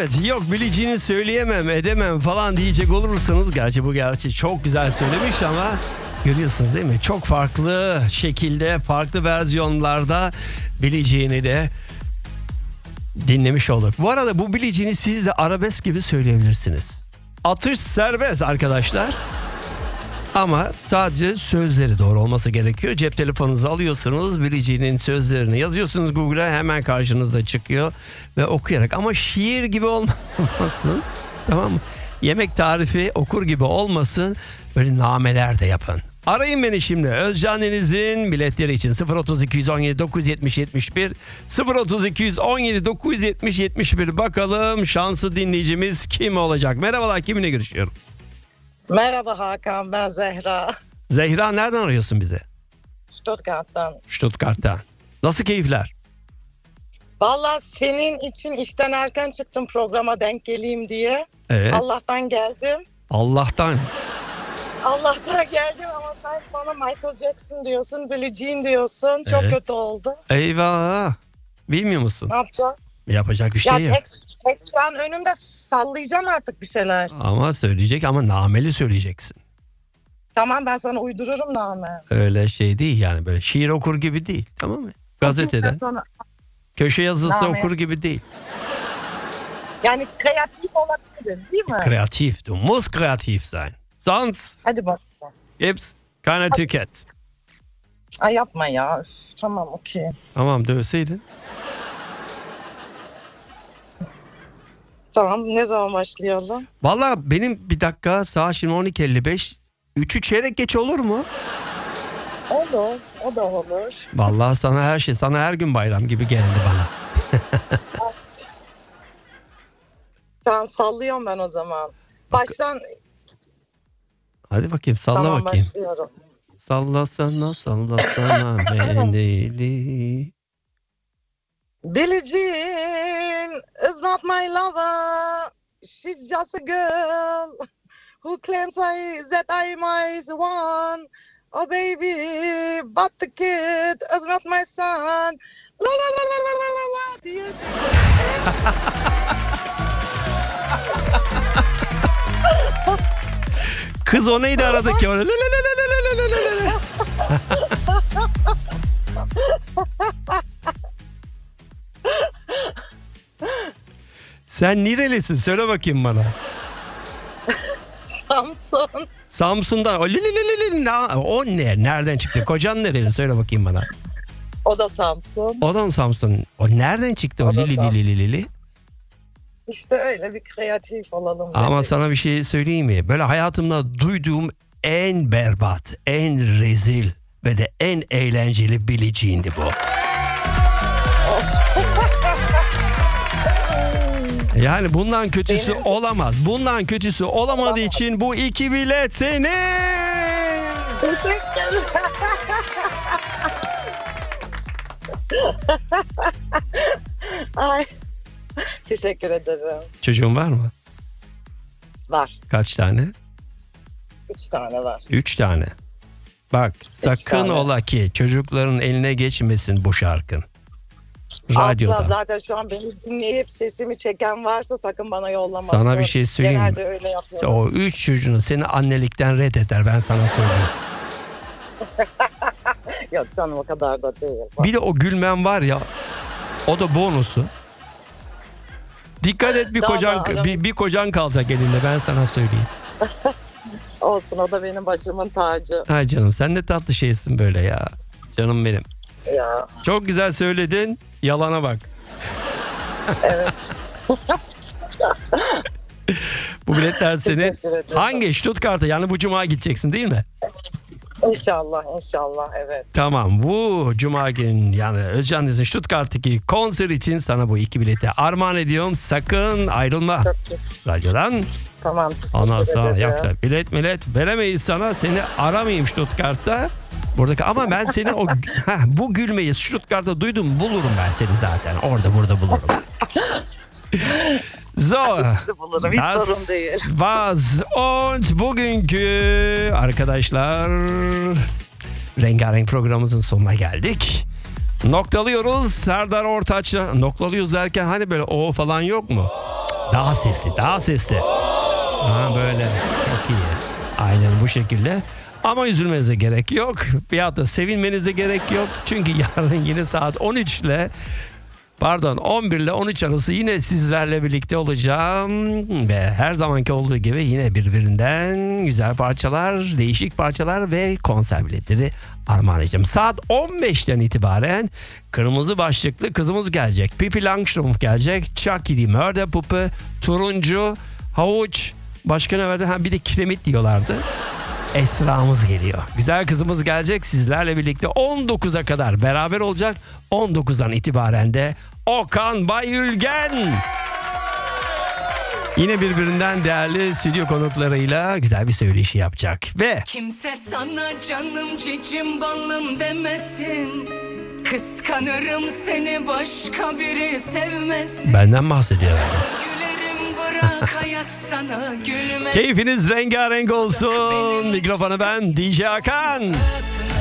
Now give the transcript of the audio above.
Evet, yok Billie Jean'i söyleyemem edemem falan diyecek olursanız, gerçi çok güzel söylemiş ama görüyorsunuz değil mi? Çok farklı şekilde, farklı versiyonlarda Billie Jean'i de dinlemiş olduk. Bu arada bu Billie Jean'i siz de arabesk gibi söyleyebilirsiniz. Atış serbest arkadaşlar. Ama sadece sözleri doğru olması gerekiyor. Cep telefonunuzu alıyorsunuz, Billie Jean'in sözlerini yazıyorsunuz Google'a, hemen karşınıza çıkıyor ve okuyarak. Ama şiir gibi olmasın, tamam mı? Yemek tarifi okur gibi olmasın, böyle nameler de yapın. Arayın beni şimdi. Özcan Deniz'in biletleri için 03217 970 71 03217 970 71. Bakalım şanslı dinleyicimiz kim olacak? Merhabalar, kiminle görüşüyorum? Merhaba Hakan, ben Zehra. Zehra, nereden arıyorsun bize? Stuttgart'tan. Stuttgart'tan. Nasıl keyifler? Valla senin için işten erken çıktım programa denk geleyim diye. Evet. Allah'tan geldim. Allah'tan. Allah'tan geldim ama sen bana Michael Jackson diyorsun, Billie Jean diyorsun. Çok Evet. kötü oldu. Eyvah. Bilmiyor musun? Ne yapacağız? Yapacak bir şey Ya yok. tek şu an önümde, sallayacağım artık bir şeyler. Ama söyleyecek, ama nameli söyleyeceksin. Tamam, ben sana uydururum name. Öyle şey değil yani, böyle şiir okur gibi değil, tamam mı? Gazeteden, Sana... köşe yazısı Name. okur gibi değil. Yani kreatif olabiliriz değil mi? Kreativ, du musst kreativ sein. Sonst Hadi bak. gibt's keine Ticket. Ay yapma ya. Üf, tamam, okey. Tamam, dövseydin. Tamam, ne zaman başlayalım? Valla benim bir dakika, saat şimdi 12.55. 3'ü çeyrek geç olur mu? Olur, o da olur. Vallahi sana her gün bayram gibi geldi bana. Tamam, sallıyorum ben o zaman. Baştan Hadi bakayım, salla tamam, bakayım. başlıyorum. Sallasana beni. Billie Jean is not my lover. She's just a girl who claims that I'm the one. Oh baby, but the kid is not my son. La la la la la la la la diye. Kız o neydi aradaki? La la la la la la la la la. Sen nerelisin? Söyle bakayım bana. Samsun. Samsun'dan. O ne? Nereden çıktı? Kocan nereli? Söyle bakayım bana. O da Samsun. O da mı Samsun? O nereden çıktı o O da li? İşte öyle bir kreatif olalım dedik. Ama sana bir şey söyleyeyim mi? Böyle hayatımda duyduğum en berbat, en rezil ve de en eğlenceli Billie Jean'di bu. Yani bundan kötüsü olamaz. Bundan kötüsü olamadığı için bu 2 bilet senin. Teşekkür. Ay. Teşekkür ederim. Çocuğun var mı? Var. Kaç tane? 3 tane var. 3 tane. Bak, sakın tane. ola ki çocukların eline geçmesin bu şarkın. Radyoda. Asla, zaten şu an beni dinleyip sesimi çeken varsa sakın bana yollamasın. Sana bir şey söyleyeyim mi? Genelde öyle yapıyorum. O 3 çocuğunu seni annelikten reddeder, ben sana söyleyeyim. Yok canım, o kadar da değil. Bir de o gülmen var ya, o da bonusu. Dikkat et, bir kocan kalacak elinde, ben sana söyleyeyim. Olsun, o da benim başımın tacı. Ay canım, sen de tatlı şeysin böyle ya. Canım benim. Ya. Çok güzel söyledin. Yalana bak. Evet. Bu biletler senin. Teşekkür ederim. Hangi? Stuttgart'a, yani bu cuma gideceksin değil mi? İnşallah, evet. Tamam, bu cuma gün yani Özcan Deniz'in Stuttgart'taki konser için sana bu 2 bileti armağan ediyorum. Sakın ayrılma Çok teşekkür. radyodan. Tamam, teşekkür Ondan sonra ederim. yoksa bilet veremeyiz sana. Seni aramayayım Stuttgart'ta. Buradaki, ama ben seni bu gülmeyi Stuttgart'ta duydum, bulurum ben seni zaten. Orada burada bulurum. So, Bulurum, hiç sorun değil. was und bugünkü arkadaşlar Rengarenk programımızın sonuna geldik. Noktalıyoruz. Serdar Ortaç'la noktalıyoruz derken hani böyle o falan yok mu? Daha sesli, daha sesli. Ha, böyle çok iyi. Aynen bu şekilde. Ama üzülmenize gerek yok. Veyahut da sevinmenize gerek yok. Çünkü yarın yine saat 11 ile 13 arası yine sizlerle birlikte olacağım. Ve her zamanki olduğu gibi yine birbirinden güzel parçalar, değişik parçalar ve konser biletleri armağan edeceğim. Saat 15'ten itibaren kırmızı başlıklı kızımız gelecek. Pippi Langstrumpf gelecek. Chucky Murder Puppy, Turuncu, Havuç, başka ne vardı? Bir de kiremit diyorlardı. Esra'mız geliyor. Güzel kızımız gelecek. Sizlerle birlikte 19'a kadar beraber olacak. 19'dan itibaren de Okan Bayülgen. Yine birbirinden değerli stüdyo konuklarıyla güzel bir söyleşi yapacak. Ve kimse sana canım cicim balım demesin. Kıskanırım seni başka biri sevmesin. benden bahsediyor. Gülerim bırak hayat sana gülmesin. Keyfiniz rengarenk olsun. Mikrofonu ben DJ Hakan.